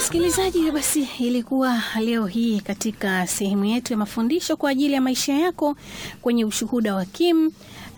Msikilizaji, basi ilikuwa leo hii katika sehemu yetu ya mafundisho kwa ajili ya maisha yako kwenye ushuhuda wa Kim.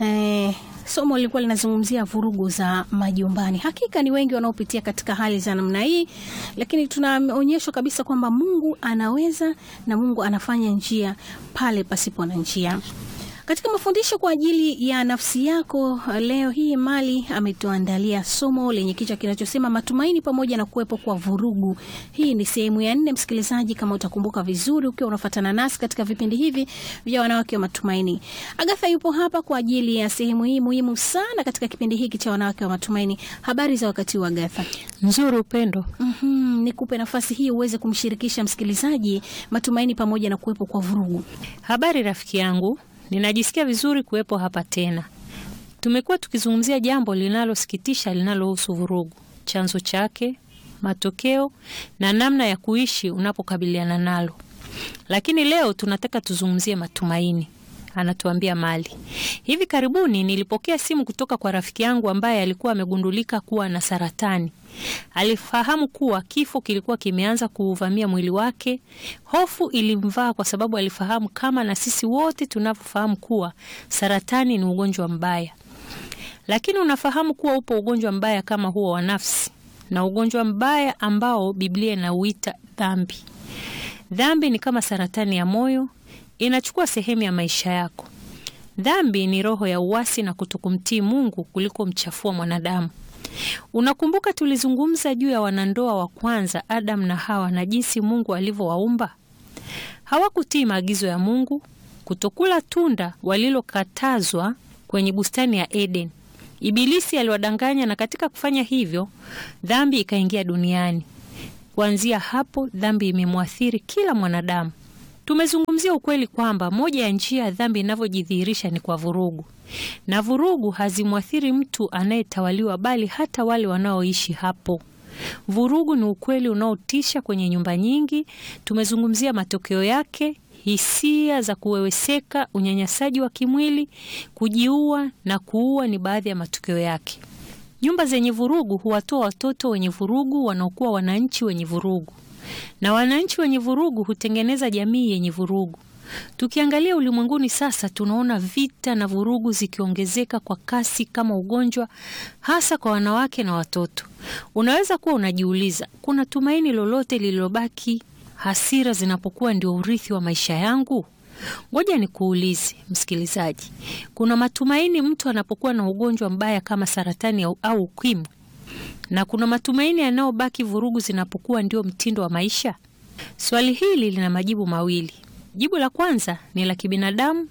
Somo lilikuwa linazungumzia vurugu za majumbani. Hakika ni wengi wanaopitia katika hali za namna hii, lakini tunaonyeshwa kabisa kwamba Mungu anaweza na Mungu anafanya njia pale pasipo na njia. Katika mafundisho kwa ajili ya nafsi yako leo hii, Mali ametuandalia somo lenye kichwa kinachosema matumaini pamoja na kuwepo kwa vurugu. Hii ni sehemu ya 4, msikilizaji, kama utakumbuka vizuri ukiwa unafuatana nasi katika vipindi hivi vya wanawake wa matumaini. Agatha yupo hapa kwa ajili ya sehemu hii muhimu sana katika kipindi hiki cha wanawake wa matumaini. Habari za wakati wa Agatha? Nzuri Upendo. Nikupe nafasi hii uweze kumshirikisha msikilizaji matumaini pamoja na kuwepo kwa vurugu. Habari rafiki yangu. Ninajisikia vizuri kuwepo hapa tena. Tumekuwa tukizungumzia jambo linalosikitisha linalohusu vurugu, chanzo chake, matokeo na namna ya kuishi unapokabiliana nalo. Lakini leo tunataka tuzungumzie matumaini. Anatuambia Mali. Hivi karibuni nilipokea simu kutoka kwa rafiki yangu ambaye alikuwa amegundulika kuwa na saratani. Alifahamu kuwa kifo kilikuwa kimeanza kuuvamia mwili wake. Hofu ilimvaa kwa sababu alifahamu kama na sisi wote tunavyofahamu kuwa saratani ni ugonjwa mbaya. Lakini unafahamu kuwa upo ugonjwa mbaya kama huo wa nafsi, na ugonjwa mbaya ambao Biblia inauita dhambi. Dhambi ni kama saratani ya moyo, inachukua sehemu ya maisha yako. Dhambi ni roho ya uasi na kutokumtii Mungu kuliko mchafua mwanadamu. Unakumbuka tulizungumza juu ya wanandoa wa kwanza Adam na Hawa na jinsi Mungu alivyowaumba? Hawakutii maagizo ya Mungu, kutokula tunda walilokatazwa kwenye bustani ya Eden. Ibilisi aliwadanganya, na katika kufanya hivyo dhambi ikaingia duniani. Kuanzia hapo dhambi imemwathiri kila mwanadamu. Tumezungumzia ukweli kwamba moja ya njia ya dhambi inavyojidhihirisha ni kwa vurugu. Na vurugu hazimwathiri mtu anayetawaliwa, bali hata wale wanaoishi hapo. Vurugu ni ukweli unaotisha kwenye nyumba nyingi. Tumezungumzia matokeo yake, hisia za kuweweseka, unyanyasaji wa kimwili, kujiua na kuua ni baadhi ya matokeo yake. Nyumba zenye vurugu huwatoa watoto wenye vurugu wanaokuwa wananchi wenye vurugu. Na wananchi wenye vurugu hutengeneza jamii yenye vurugu. Tukiangalia ulimwenguni sasa, tunaona vita na vurugu zikiongezeka kwa kasi kama ugonjwa, hasa kwa wanawake na watoto. Unaweza kuwa unajiuliza, kuna tumaini lolote lililobaki hasira zinapokuwa ndio urithi wa maisha yangu? Ngoja nikuulize msikilizaji, kuna matumaini mtu anapokuwa na ugonjwa mbaya kama saratani au ukimwi? Na kuna matumaini yanayobaki vurugu zinapokuwa ndio mtindo wa maisha? Swali hili lina majibu mawili. Jibu la kwanza ni la kibinadamu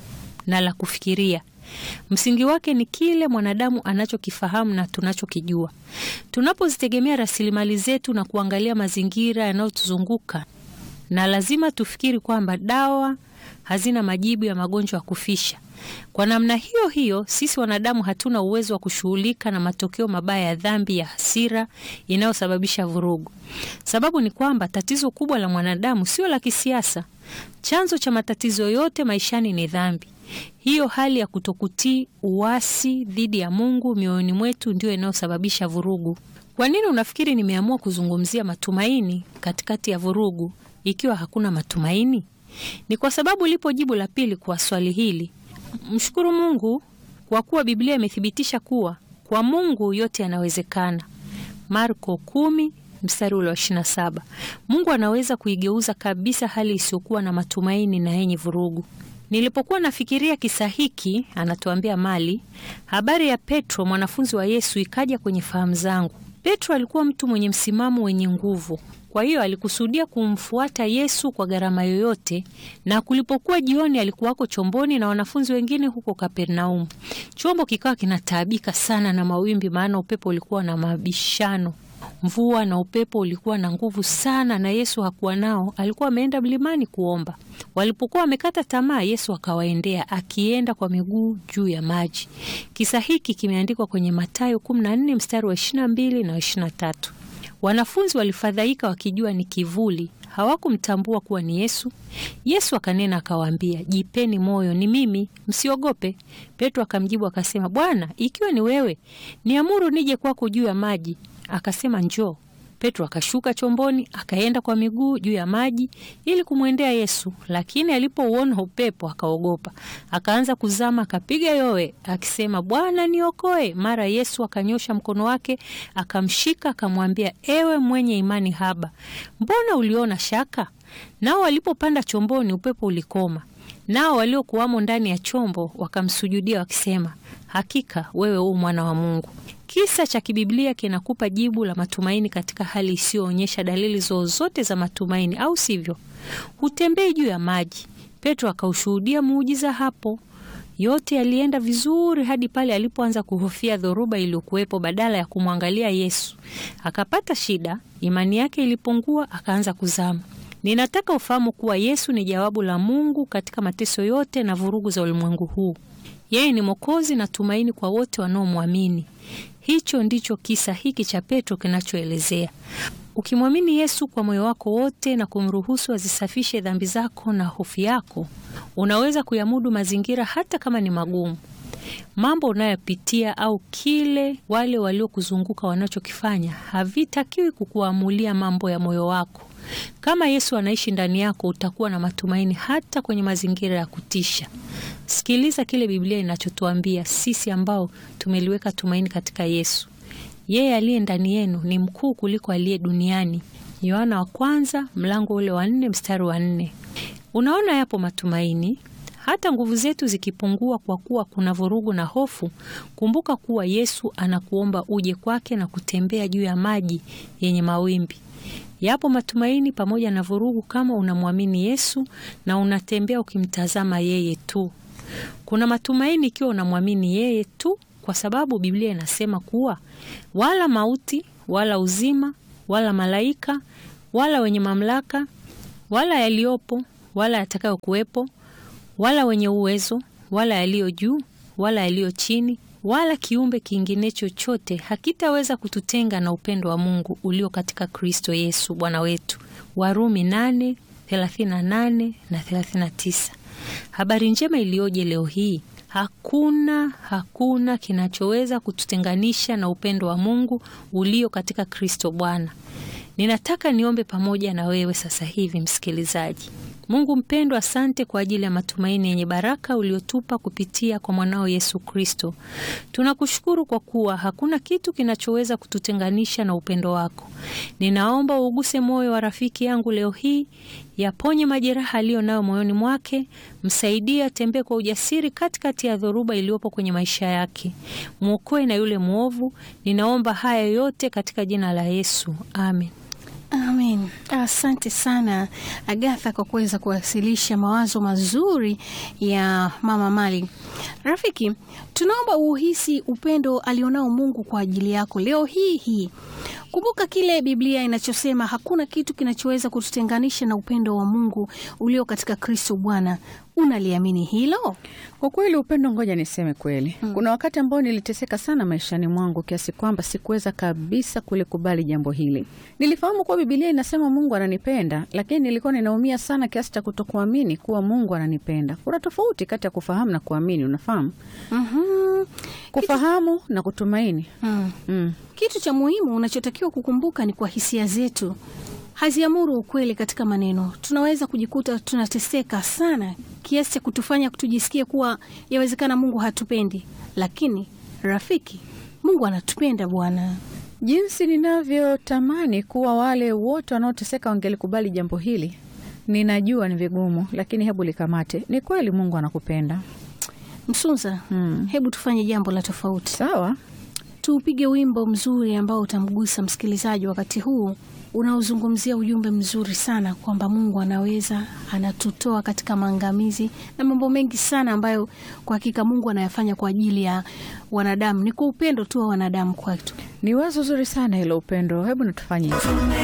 na la kufikiria. Msingi wake ni kile mwanadamu anachokifahamu na tunachokijua. Tunapozitegemea rasilimali zetu na kuangalia mazingira yanayotuzunguka, na lazima tufikiri kwamba dawa hazina majibu ya magonjwa ya kufisha. Kwa namna hiyo hiyo, sisi wanadamu hatuna uwezo wa kushughulika na matokeo mabaya ya dhambi ya hasira inayosababisha vurugu. Sababu ni kwamba tatizo kubwa la mwanadamu sio la kisiasa. Chanzo cha matatizo yote maishani ni dhambi. Hiyo hali ya kutokutii, uasi dhidi ya Mungu mioyoni mwetu ndio inayosababisha vurugu. Kwa nini unafikiri nimeamua kuzungumzia matumaini katikati ya vurugu ikiwa hakuna matumaini? Ni kwa sababu lipo jibu la pili kwa swali hili. Mshukuru Mungu kwa kuwa Biblia imethibitisha kuwa kwa Mungu yote yanawezekana. Marko 10 mstari wa 27. Mungu anaweza kuigeuza kabisa hali isiyokuwa na matumaini na yenye vurugu. Nilipokuwa nafikiria kisa hiki, anatuambia Mali, habari ya Petro mwanafunzi wa Yesu ikaja kwenye fahamu zangu. Petro alikuwa mtu mwenye msimamo wenye nguvu. Kwa hiyo alikusudia kumfuata Yesu kwa gharama yoyote, na kulipokuwa jioni alikuwako chomboni na wanafunzi wengine huko Kapernaum. Chombo kikawa kinataabika sana na mawimbi, maana upepo ulikuwa na mabishano. Mvua na upepo ulikuwa na nguvu sana, na Yesu hakuwa nao, alikuwa ameenda mlimani kuomba. Walipokuwa wamekata tamaa, Yesu akawaendea akienda kwa miguu juu ya maji. Kisa hiki kimeandikwa kwenye Mathayo 14 mstari wa 22 na 23. Wanafunzi walifadhaika wakijua ni kivuli, hawakumtambua kuwa ni Yesu. Yesu akanena akawaambia, jipeni moyo, ni mimi, msiogope. Petro akamjibu akasema, Bwana, ikiwa ni wewe, niamuru nije kwako juu ya maji. Akasema, njoo. Petro akashuka chomboni, akaenda kwa miguu juu ya maji ili kumwendea Yesu, lakini alipouona upepo akaogopa. Akaanza kuzama, akapiga yowe akisema, "Bwana niokoe." Mara Yesu akanyosha mkono wake, akamshika, akamwambia, "Ewe mwenye imani haba, mbona uliona shaka?" Nao walipopanda chomboni upepo ulikoma. Nao waliokuwamo ndani ya chombo wakamsujudia wakisema, "Hakika wewe u mwana wa Mungu." Kisa cha kibiblia kinakupa jibu la matumaini katika hali isiyoonyesha dalili zozote za matumaini, au sivyo? Hutembei juu ya maji. Petro akaushuhudia muujiza hapo. Yote yalienda vizuri hadi pale alipoanza kuhofia dhoruba iliyokuwepo badala ya kumwangalia Yesu. Akapata shida, imani yake ilipungua, akaanza kuzama. Ninataka ufahamu kuwa Yesu ni jawabu la Mungu katika mateso yote na vurugu za ulimwengu huu. Yeye ni Mwokozi na tumaini kwa wote wanaomwamini. Hicho ndicho kisa hiki cha Petro kinachoelezea. Ukimwamini Yesu kwa moyo wako wote na kumruhusu azisafishe dhambi zako na hofu yako, unaweza kuyamudu mazingira hata kama ni magumu. Mambo unayopitia au kile wale waliokuzunguka wanachokifanya havitakiwi kukuamulia mambo ya moyo wako. Kama Yesu anaishi ndani yako, utakuwa na matumaini hata kwenye mazingira ya kutisha. Sikiliza kile Biblia inachotuambia sisi ambao tumeliweka tumaini katika Yesu. Yeye aliye ndani yenu ni mkuu kuliko aliye duniani. Yohana 1 mlango ule wa 4 mstari wa 4. Unaona yapo matumaini hata nguvu zetu zikipungua kwa kuwa kuna vurugu na hofu. Kumbuka kuwa Yesu anakuomba uje kwake na kutembea juu ya maji yenye mawimbi. Yapo matumaini pamoja na vurugu kama unamwamini Yesu na unatembea ukimtazama yeye tu. Kuna matumaini ikiwa unamwamini yeye tu, kwa sababu Biblia inasema kuwa wala mauti, wala uzima, wala malaika, wala wenye mamlaka, wala yaliopo, wala yatakayo kuwepo, wala wenye uwezo, wala yaliyo juu, wala yaliyo chini, wala kiumbe kingine chochote hakitaweza kututenga na upendo wa Mungu ulio katika Kristo Yesu Bwana wetu. Warumi 8:38 na 39. Habari njema iliyoje leo hii! Hakuna kinachoweza kututenganisha na upendo wa Mungu ulio katika Kristo Bwana. Ninataka niombe pamoja na wewe sasa hivi, msikilizaji. Mungu mpendwa, asante kwa ajili ya matumaini yenye baraka uliotupa kupitia kwa mwanao Yesu Kristo. Tunakushukuru kwa kuwa hakuna kitu kinachoweza kututenganisha na upendo wako. Ninaomba uguse moyo wa rafiki yangu leo hii, yaponye majeraha aliyo nayo moyoni mwake, msaidie atembee kwa ujasiri katikati ya dhoruba iliyopo kwenye maisha yake. Mwokoe na yule muovu. Ninaomba haya yote katika jina la Yesu. Amen. Amen. Asante sana Agatha kwa kuweza kuwasilisha mawazo mazuri ya Mama Mali. Rafiki, tunaomba uhisi upendo alionao Mungu kwa ajili yako leo hii. Kumbuka kile Biblia inachosema, hakuna kitu kinachoweza kututenganisha na upendo wa Mungu ulio katika Kristo Bwana. Unaliamini hilo? Kwa kweli upendo, ngoja niseme kweli. Kuna wakati ambao niliteseka sana maishani mwangu kiasi kwamba sikuweza kabisa kulikubali jambo hili. Nilifahamu kuwa Biblia inasema Mungu ananipenda, lakini nilikuwa ninaumia sana kiasi cha kutokuamini kuwa Mungu ananipenda. Kuna tofauti kati ya kufahamu na kuamini, unafahamu? Kufahamu na kutumaini. Kitu cha muhimu unachotakiwa kukumbuka ni kwa hisia zetu haziamuru ukweli katika maneno. Tunaweza kujikuta tunateseka sana kiasi cha kutufanya tujisikie kuwa yawezekana Mungu hatupendi. Lakini rafiki, Mungu anatupenda Bwana. Jinsi ninavyotamani kuwa wale wote wanaoteseka wangelikubali jambo hili. Ninajua ni vigumu, lakini hebu likamate. Ni kweli Mungu anakupenda. Msunza, hebu tufanye jambo la tofauti. Sawa? Tupige wimbo mzuri ambao utamgusa msikilizaji wakati huu unaozungumzia ujumbe mzuri sana kwamba Mungu anaweza, anatutoa katika maangamizi na mambo mengi sana ambayo kwa hakika Mungu anayafanya kwa ajili ya wanadamu. Ni kwa upendo tu wa wanadamu kwetu. Ni wazo zuri sana hilo upendo. Hebu natufanye.